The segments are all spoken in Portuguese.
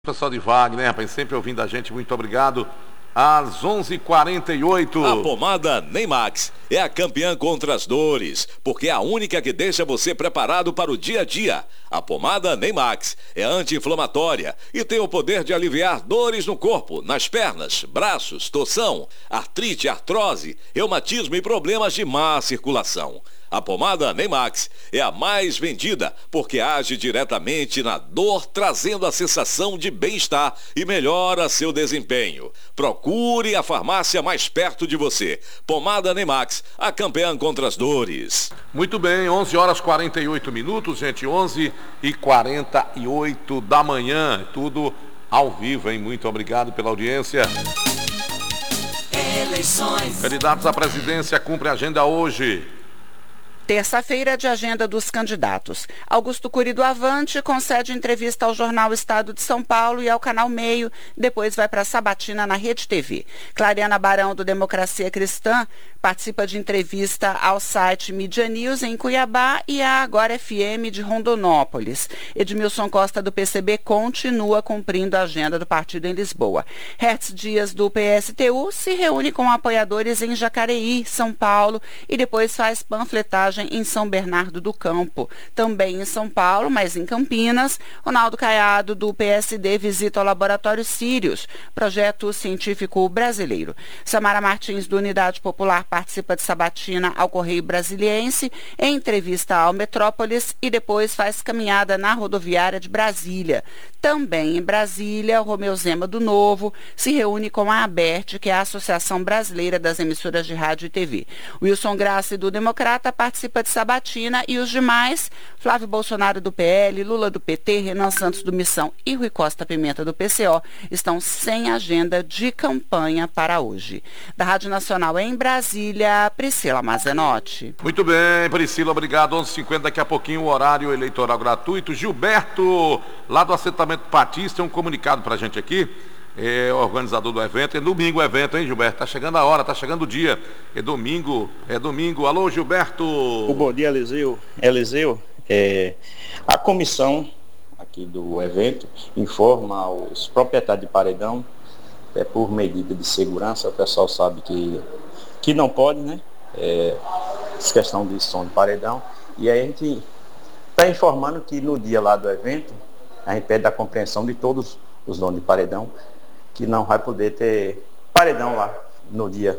Pessoal de Wagner, rapaz, sempre ouvindo a gente, muito obrigado. Às 11h48. A pomada Neymax é a campeã contra as dores, porque é a única que deixa você preparado para o dia a dia. A pomada Neymax é anti-inflamatória e tem o poder de aliviar dores no corpo, nas pernas, braços, torção, artrite, artrose, reumatismo e problemas de má circulação. A pomada Neymax é a mais vendida porque age diretamente na dor, trazendo a sensação de bem-estar e melhora seu desempenho. Procure a farmácia mais perto de você. Pomada Neymax, a campeã contra as dores. Muito bem, 11h48, gente, 11h48 da manhã, tudo ao vivo, hein? Muito obrigado pela audiência. Eleições. Candidatos à presidência cumprem a agenda hoje. Terça-feira de agenda dos candidatos. Augusto Cury do Avante concede entrevista ao jornal Estado de São Paulo e ao Canal Meio, depois vai para Sabatina na Rede TV. Clariana Barão do Democracia Cristã participa de entrevista ao site Mídia News em Cuiabá e a Agora FM de Rondonópolis. Edmilson Costa do PCB continua cumprindo a agenda do partido em Lisboa. Hertz Dias do PSTU se reúne com apoiadores em Jacareí, São Paulo e depois faz panfletagem em São Bernardo do Campo. Também em São Paulo, mas em Campinas, Ronaldo Caiado do PSD visita o Laboratório Sirius, projeto científico brasileiro. Samara Martins do Unidade Popular participa de sabatina ao Correio Brasiliense, em entrevista ao Metrópolis e depois faz caminhada na rodoviária de Brasília. Também em Brasília, Romeu Zema do Novo se reúne com a ABERT, que é a Associação Brasileira das Emissoras de Rádio e TV. Wilson Grassi do Democrata participa de sabatina e os demais, Flávio Bolsonaro do PL, Lula do PT, Renan Santos do Missão e Rui Costa Pimenta do PCO estão sem agenda de campanha para hoje. Da Rádio Nacional em Brasília, Priscila Mazenotti. Muito bem, Priscila, obrigado. 11h50, daqui a pouquinho o horário eleitoral gratuito. Gilberto, lá do assentamento Patins, tem um comunicado pra gente aqui. É o organizador do evento. É domingo o evento, hein, Gilberto? Tá chegando a hora, tá chegando o dia. É domingo. Alô, Gilberto. Bom dia, Eliseu. A comissão aqui do evento informa aos proprietários de paredão, por medida de segurança. O pessoal sabe que não pode, né? Essa questão de som de paredão. E aí a gente está informando que no dia lá do evento, a gente pede a compreensão de todos os donos de paredão, que não vai poder ter paredão lá no dia.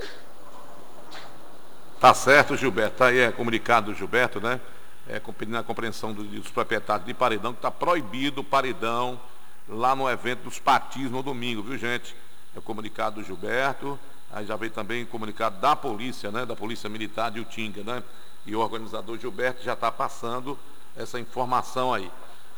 Tá certo, Gilberto. Tá aí, comunicado do Gilberto, né? Pedindo a compreensão dos proprietários de paredão, que está proibido o paredão lá no evento dos Patins no domingo, viu, gente? É o comunicado do Gilberto. Aí já veio também o comunicado da polícia, né? Da Polícia Militar de Utinga, né? E o organizador Gilberto já está passando essa informação aí.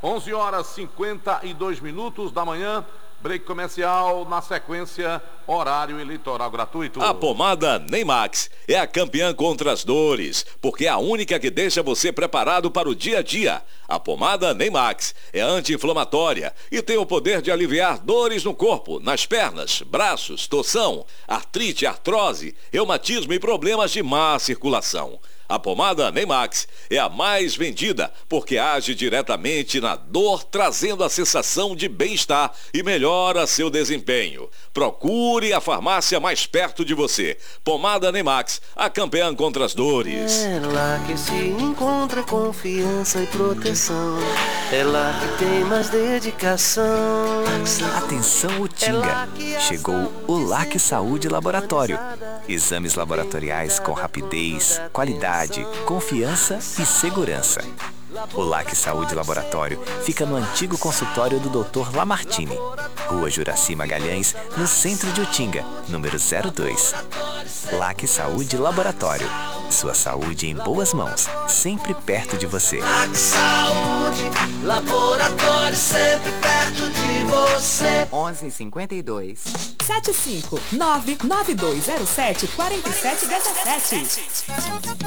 11h52 da manhã, break comercial, na sequência, horário eleitoral gratuito. A pomada Neymax é a campeã contra as dores, porque é a única que deixa você preparado para o dia a dia. A pomada Neymax é anti-inflamatória e tem o poder de aliviar dores no corpo, nas pernas, braços, torção, artrite, artrose, reumatismo e problemas de má circulação. A pomada Neymax é a mais vendida porque age diretamente na dor, trazendo a sensação de bem-estar e melhora seu desempenho. Procure a farmácia mais perto de você. Pomada Neymax, a campeã contra as dores. É lá que se encontra confiança e proteção. É lá que tem mais dedicação. Atenção Utinga, chegou o LAC Saúde Laboratório. Exames laboratoriais com rapidez, qualidade, confiança e segurança. O LAC Saúde Laboratório fica no antigo consultório do Dr. Lamartine, Rua Juraci Magalhães, no centro de Utinga, número 02. LAC Saúde Laboratório. Sua saúde em boas mãos, sempre perto de você. LAC Saúde Laboratório, sempre perto de você. 11h52. 75992074717.